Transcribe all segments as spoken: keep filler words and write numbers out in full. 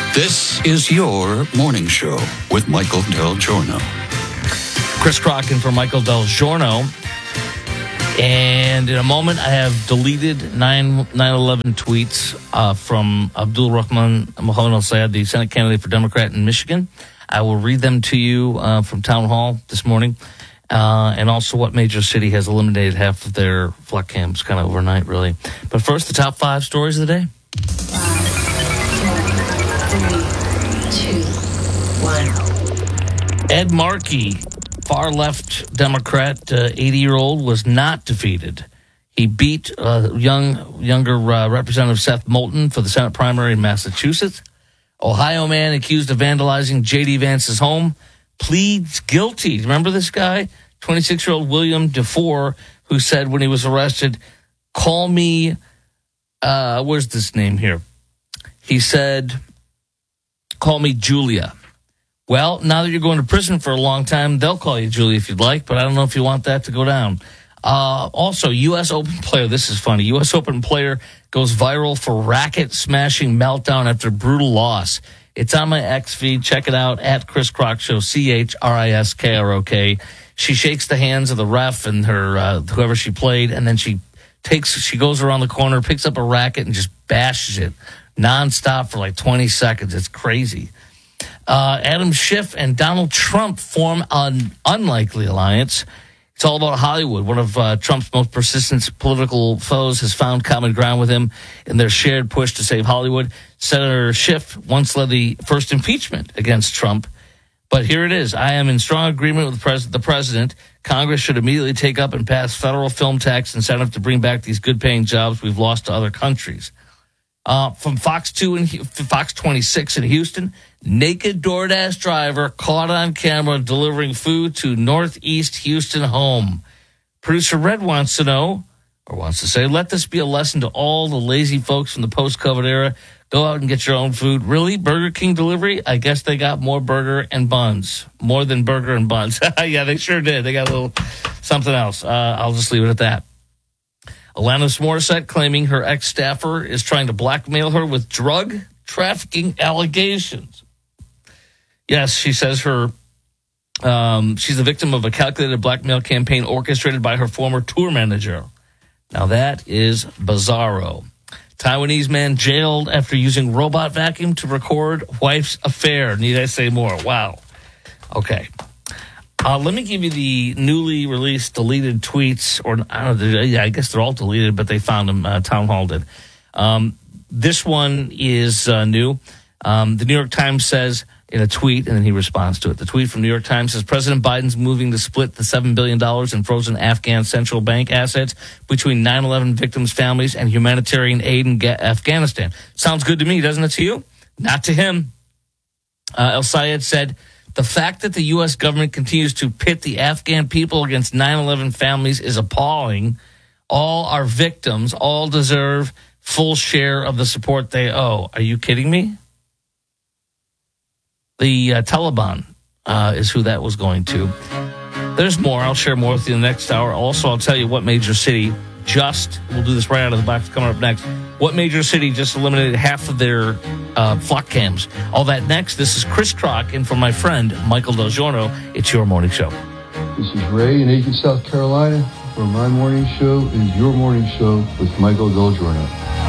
This is your morning show with Michael Del Giorno. Chris Crocken for Michael Del Giorno. And in a moment, I have deleted nine eleven tweets uh, from Abdul Rahman Mohammed al-Sayed, the Senate candidate for Democrat in Michigan. I will read them to you uh, from Town Hall this morning. Uh, and also what major city has eliminated half of their flock cams kind of overnight, really. But first, the top five stories of the day. Two, one. Ed Markey, far-left Democrat, uh, eighty-year-old, was not defeated. He beat uh, young, younger uh, Representative Seth Moulton for the Senate primary in Massachusetts. Ohio man accused of vandalizing J D. Vance's home pleads guilty. Remember this guy? twenty-six-year-old William DeFore, who said when he was arrested, call me, uh, where's this name here? He said, call me Julia. Well, now that you're going to prison for a long time, they'll call you Julia if you'd like, but I don't know if you want that to go down. Uh, also, U S Open player, this is funny, U S Open player goes viral for racket-smashing meltdown after brutal loss. It's on my X feed. Check it out, at Chris Crock Show, C H R I S K R O K. She shakes the hands of the ref and her uh, whoever she played, and then she takes, she goes around the corner, picks up a racket, and just bashes it nonstop for like twenty seconds. It's crazy. Uh, Adam Schiff and Donald Trump form an unlikely alliance. It's all about Hollywood. One of uh, Trump's most persistent political foes has found common ground with him in their shared push to save Hollywood. Senator Schiff once led the first impeachment against Trump. But here it is. I am in strong agreement with the, pres- the president. Congress should immediately take up and pass federal film tax incentive to bring back these good-paying jobs we've lost to other countries. Uh, from Fox two and Fox twenty-six in Houston, naked DoorDash driver caught on camera delivering food to Northeast Houston home. Producer Red wants to know, or wants to say, let this be a lesson to all the lazy folks from the post-COVID era. Go out and get your own food. Really? Burger King delivery? I guess they got more burger and buns. More than burger and buns. Yeah, they sure did. They got a little something else. Uh, I'll just leave it at that. Alanis Morissette claiming her ex-staffer is trying to blackmail her with drug trafficking allegations. Yes, she says her um, she's the victim of a calculated blackmail campaign orchestrated by her former tour manager. Now that is bizarro. Taiwanese man jailed after using robot vacuum to record wife's affair. Need I say more? Wow. Okay. Uh, let me give you the newly released deleted tweets, or I don't know, yeah, I guess they're all deleted, but they found them, uh, Town Hall did. Um, this one is uh, new. Um, the New York Times says in a tweet, and then he responds to it. The tweet from New York Times says, President Biden's moving to split the seven billion dollars in frozen Afghan central bank assets between nine eleven victims' families and humanitarian aid in Ga- Afghanistan. Sounds good to me, doesn't it to you? Not to him. Uh, El-Sayed said, the fact that the U S government continues to pit the Afghan people against nine eleven families is appalling. All are victims. All deserve full share of the support they owe. Are you kidding me? The uh, Taliban uh, is who that was going to. There's more. I'll share more with you in the next hour. Also, I'll tell you what major city just, we'll do this right out of the box coming up next, what major city just eliminated half of their uh, flock cams. All that next. This is Chris Crock, and for my friend Michael Del Giorno, it's your morning show. This is Ray in Aiken, South Carolina, where my morning show is your morning show with Michael Del Giorno.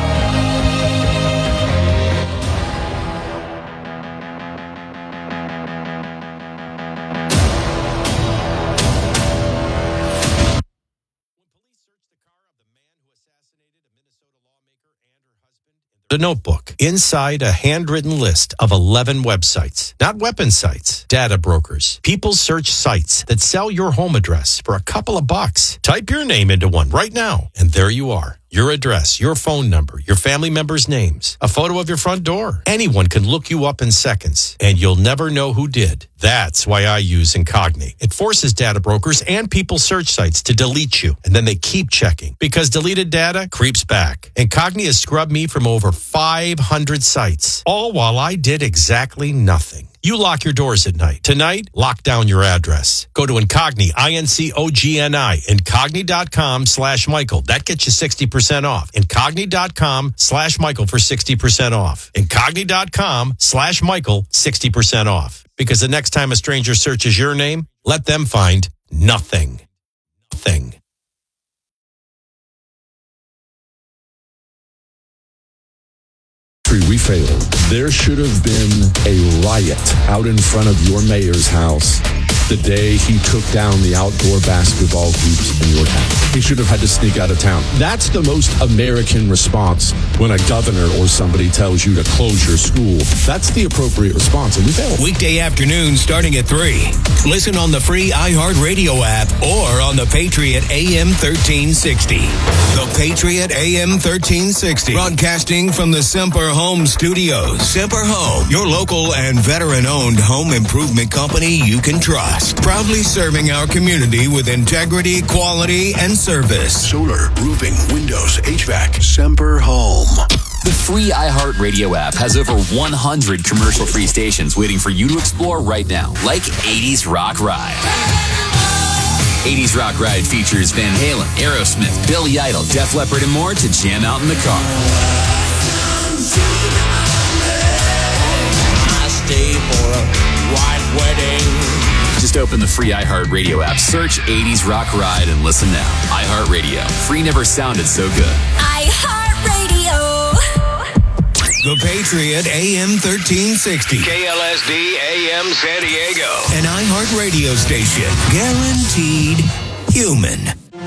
The Notebook, inside a handwritten list of eleven websites, not weapon sites, data brokers, people search sites that sell your home address for a couple of bucks. Type your name into one right now, and there you are. Your address, your phone number, your family members' names, a photo of your front door. Anyone can look you up in seconds, and you'll never know who did. That's why I use Incogni. It forces data brokers and people search sites to delete you, and then they keep checking, because deleted data creeps back. Incogni has scrubbed me from over five hundred sites, all while I did exactly nothing. You lock your doors at night. Tonight, lock down your address. Go to Incogni, I N C O G N I, Incogni.com slash Michael. That gets you sixty percent off. Incogni.com slash Michael for sixty percent off. Incogni.com slash Michael, sixty percent off. Because the next time a stranger searches your name, let them find nothing. Nothing. We failed. There should have been a riot out in front of your mayor's house the day he took down the outdoor basketball hoops in your town. He should have had to sneak out of town. That's the most American response when a governor or somebody tells you to close your school. That's the appropriate response, and we failed. Weekday afternoon starting at three. Listen on the free iHeartRadio app or on the Patriot A M thirteen sixty. The Patriot A M thirteen sixty. Broadcasting from the Semper Home Studios. Semper Home, your local and veteran-owned home improvement company you can trust. Proudly serving our community with integrity, quality, and service. Solar, roofing, windows, H V A C, Semper Home. The free iHeartRadio app has over one hundred commercial-free stations waiting for you to explore right now, like eighties Rock Ride. eighties Rock Ride features Van Halen, Aerosmith, Billy Idol, Def Leppard, and more to jam out in the car. I stay for a white wedding. Just open the free iHeartRadio app, search eighties Rock Ride, and listen now. iHeartRadio. Free never sounded so good. iHeartRadio. The Patriot A M thirteen sixty. K L S D A M San Diego. An iHeartRadio station. Guaranteed human.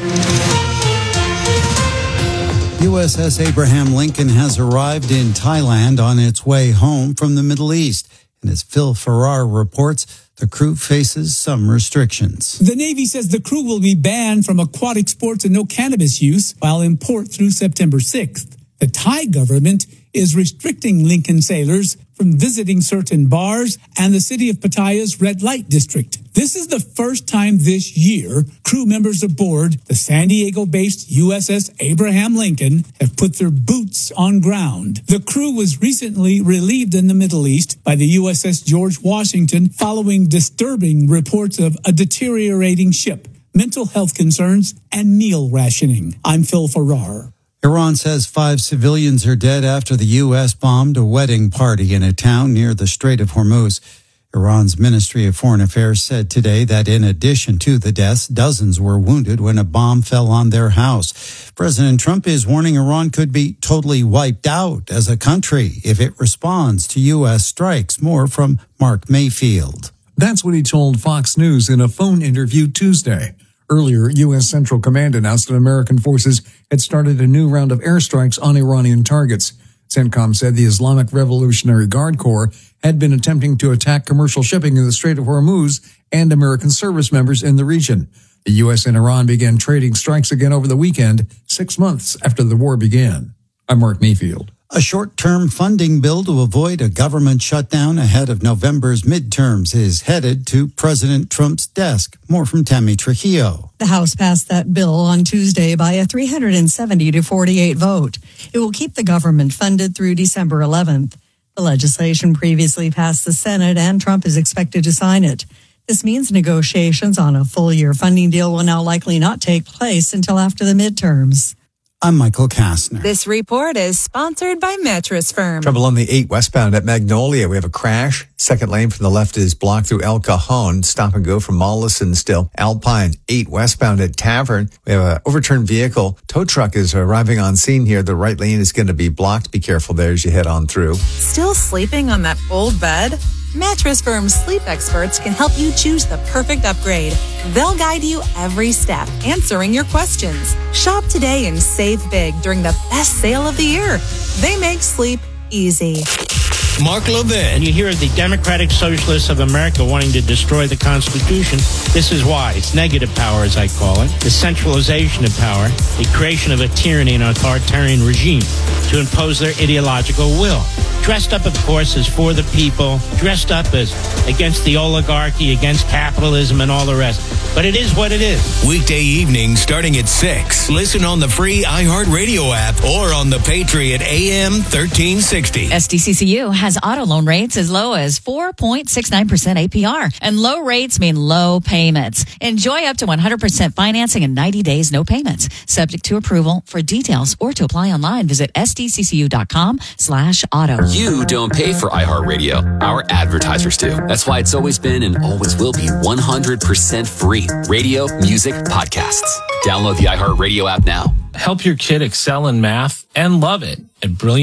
U S S Abraham Lincoln has arrived in Thailand on its way home from the Middle East. And as Phil Farrar reports, the crew faces some restrictions. The Navy says the crew will be banned from aquatic sports and no cannabis use while in port through September sixth. The Thai government is restricting Lincoln sailors from visiting certain bars and the city of Pattaya's red light district. This is the first time this year crew members aboard the San Diego-based U S S Abraham Lincoln have put their boots on ground. The crew was recently relieved in the Middle East by the U S S George Washington following disturbing reports of a deteriorating ship, mental health concerns, and meal rationing. I'm Phil Farrar. Iran says five civilians are dead after the U S bombed a wedding party in a town near the Strait of Hormuz. Iran's Ministry of Foreign Affairs said today that in addition to the deaths, dozens were wounded when a bomb fell on their house. President Trump is warning Iran could be totally wiped out as a country if it responds to U S strikes. More from Mark Mayfield. That's what he told Fox News in a phone interview Tuesday. Earlier, U S Central Command announced that American forces had started a new round of airstrikes on Iranian targets. CENTCOM said the Islamic Revolutionary Guard Corps had been attempting to attack commercial shipping in the Strait of Hormuz and American service members in the region. The U S and Iran began trading strikes again over the weekend, six months after the war began. I'm Mark Mayfield. A short-term funding bill to avoid a government shutdown ahead of November's midterms is headed to President Trump's desk. More from Tammy Trujillo. The House passed that bill on Tuesday by a three hundred seventy to forty-eight vote. It will keep the government funded through December eleventh. The legislation previously passed the Senate, and Trump is expected to sign it. This means negotiations on a full-year funding deal will now likely not take place until after the midterms. I'm Michael Kastner. This report is sponsored by Mattress Firm. Trouble on the eight westbound at Magnolia. We have a crash. Second lane from the left is blocked through El Cajon. Stop and go from Mollison still. Alpine, eight westbound at Tavern. We have an overturned vehicle. Tow truck is arriving on scene here. The right lane is going to be blocked. Be careful there as you head on through. Still sleeping on that old bed? Mattress Firm's sleep experts can help you choose the perfect upgrade. They'll guide you every step, answering your questions. Shop today and save big during the best sale of the year. They make sleep easy. Mark Levin. And you hear the Democratic Socialists of America wanting to destroy the Constitution. This is why. It's negative power, as I call it. The centralization of power, the creation of a tyranny and authoritarian regime to impose their ideological will. Dressed up, of course, as for the people, dressed up as against the oligarchy, against capitalism, and all the rest. But it is what it is. Weekday evenings starting at six. Listen on the free iHeartRadio app or on the Patriot A M thirteen sixty. S D C C U has auto loan rates as low as four point six nine percent A P R. And low rates mean low payments. Enjoy up to one hundred percent financing in ninety days, no payments. Subject to approval. For details or to apply online, visit sdccu.com slash auto. You don't pay for iHeartRadio. Our advertisers do. That's why it's always been and always will be one hundred percent free. Radio, music, podcasts. Download the iHeartRadio app now. Help your kid excel in math and love it at Brilliant.